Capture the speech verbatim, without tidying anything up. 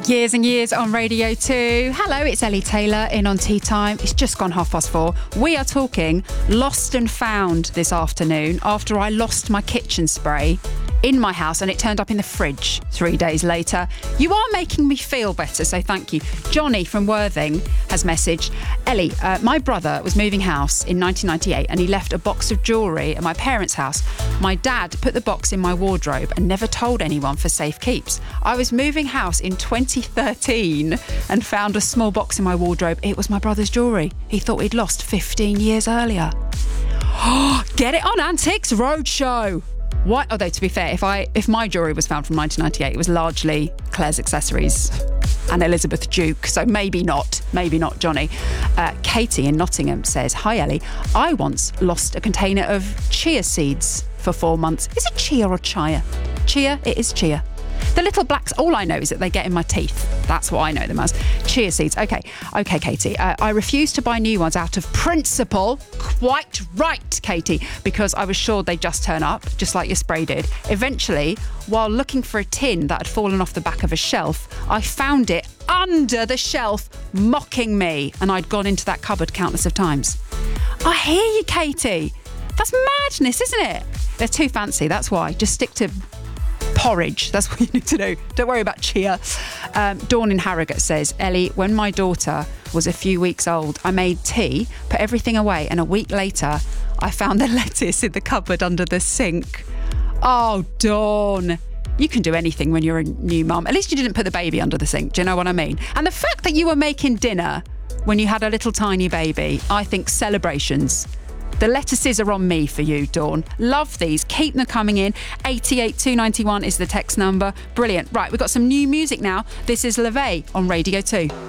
Years and years on Radio two. Hello, it's Ellie Taylor in on Tea Time. It's just gone half past four. We are talking lost and found this afternoon after I lost my kitchen spray in my house and it turned up in the fridge three days later. You are making me feel better, so thank you. Johnny from Worthing has messaged, Ellie, uh, my brother was moving house in nineteen ninety-eight and he left a box of jewellery at my parents' house. My dad put the box in my wardrobe and never told anyone for safe keeps. I was moving house in twenty thirteen and found a small box in my wardrobe. It was my brother's jewellery. He thought he'd lost fifteen years earlier. Get it on Antiques Roadshow. What? Although, to be fair, if I if my jewellery was found from nineteen ninety-eight, it was largely Claire's Accessories and Elizabeth Duke, so maybe not, maybe not Johnny. Uh, Katie in Nottingham says, hi Ellie, I once lost a container of chia seeds for four months. Is it chia or chia? Chia? It is chia. The little blacks, all I know is that they get in my teeth. That's what I know them as. Chia seeds. Okay, okay, Katie. Uh, I refused to buy new ones out of principle. Quite right, Katie, because I was sure they'd just turn up, just like your spray did. Eventually, while looking for a tin that had fallen off the back of a shelf, I found it under the shelf, mocking me, and I'd gone into that cupboard countless of times. I hear you, Katie. That's madness, isn't it? They're too fancy, that's why. Just stick to porridge, that's what you need to do. Don't worry about chia. Um, Dawn in Harrogate says, Ellie, when my daughter was a few weeks old, I made tea, put everything away, and a week later, I found the lettuce in the cupboard under the sink. Oh, Dawn. You can do anything when you're a new mum. At least you didn't put the baby under the sink. Do you know what I mean? And the fact that you were making dinner when you had a little tiny baby, I think celebrations. The lettuces are on me for you, Dawn. Love these. Keep them coming in. eight eight two nine one is the text number. Brilliant. Right, we've got some new music now. This is LaVey on Radio two.